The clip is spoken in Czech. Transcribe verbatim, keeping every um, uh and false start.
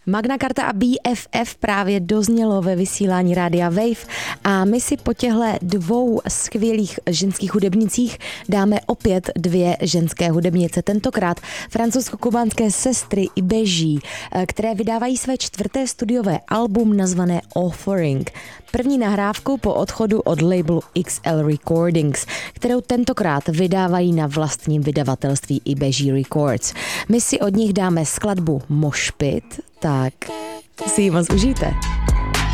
Magna Carta a B F F právě doznělo ve vysílání Rádia Wave a my si po těchto dvou skvělých ženských hudebnicích dáme opět dvě ženské hudebnice. Tentokrát francouzsko-kubánské sestry Ibeji, které vydávají své čtvrté studiové album nazvané Offering. První nahrávku po odchodu od labelu X L Recordings, kterou tentokrát vydávají na vlastním vydavatelství Ibeji Records. My si od nich dáme skladbu Moshpit, tak si ji moc užijte.